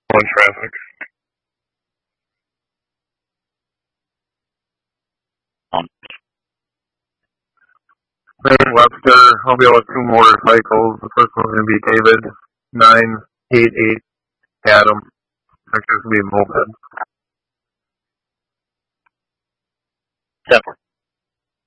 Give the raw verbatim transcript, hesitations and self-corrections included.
On traffic. Um, Ray Webster, I'll be with two motorcycles. The first one's going to be David, nine eight eight Adam. Next is going to be a moped. separate.